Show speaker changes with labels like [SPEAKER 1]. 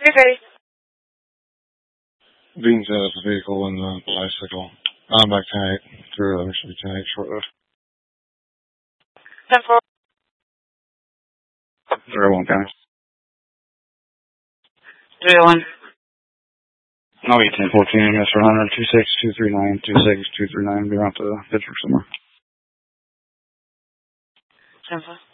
[SPEAKER 1] 3:30.
[SPEAKER 2] Being set up the vehicle and the bicycle. I'm back 10-8. 311 should be 10-8 short of.
[SPEAKER 1] 10-4.
[SPEAKER 2] 301 guys.
[SPEAKER 1] 301.
[SPEAKER 2] I'll be 10-14, yes, for 100, 26239, 26239, be around the Pittsburgh somewhere.
[SPEAKER 1] 10-4.